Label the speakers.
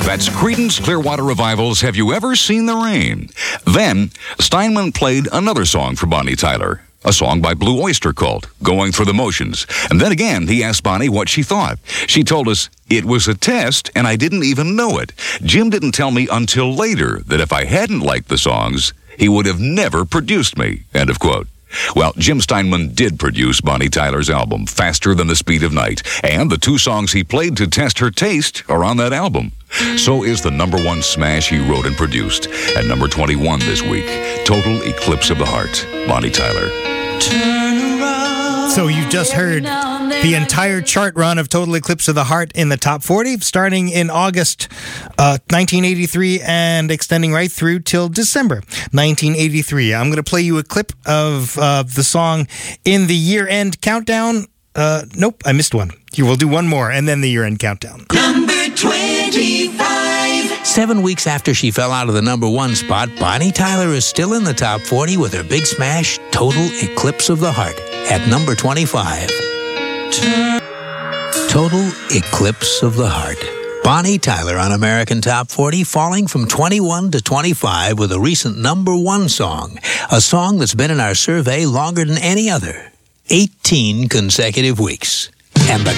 Speaker 1: That's Creedence Clearwater Revival's Have You Ever Seen the Rain? Then, Steinman played another song for Bonnie Tyler, a song by Blue Oyster Cult, Going Through the Motions. And then again, he asked Bonnie what she thought. She told us, "It was a test, and I didn't even know it. Jim didn't tell me until later that if I hadn't liked the songs, he would have never produced me." End of quote. Well, Jim Steinman did produce Bonnie Tyler's album, Faster Than the Speed of Night, and the two songs he played to test her taste are on that album. So is the number one smash he wrote and produced. At number 21 this week, Total Eclipse of the Heart, Bonnie Tyler.
Speaker 2: So you just heard the entire chart run of Total Eclipse of the Heart in the top 40, starting in August 1983 and extending right through till December 1983. I'm going to play you a clip of the song in the year-end countdown. Nope, I missed one. Here, we'll do one more, and then the year-end countdown.
Speaker 3: Number 25.
Speaker 4: 7 weeks after she fell out of the number one spot, Bonnie Tyler is still in the top 40 with her big smash, Total Eclipse of the Heart, at number 25. Total Eclipse of the Heart. Bonnie Tyler on American Top 40, falling from 21 to 25 with a recent number one song, a song that's been in our survey longer than any other, 18 consecutive weeks. And the